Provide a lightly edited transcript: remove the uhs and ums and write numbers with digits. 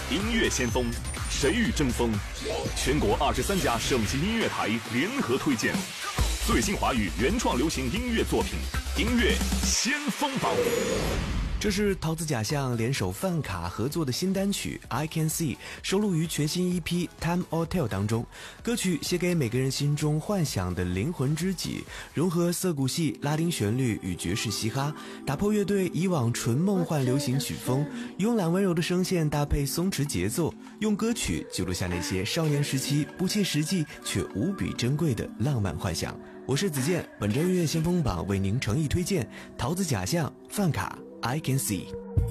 音乐先锋，谁与争锋？全国23家省级音乐台联合推荐最新华语原创流行音乐作品，音乐先锋榜。 这是桃子假象联手饭卡合作的新单曲 I Can See， 收录于全新 EP Time or Tell 当中。歌曲写给每个人心中幻想的灵魂知己，融合涩谷系、拉丁旋律与爵士嘻哈，打破乐队以往纯梦幻流行曲风，慵懒温柔的声线搭配松弛节奏，用歌曲记录下那些少年时期不切实际却无比珍贵的浪漫幻想。我是子健，本周音乐先锋榜为您诚意推荐桃子假象饭卡I Can See。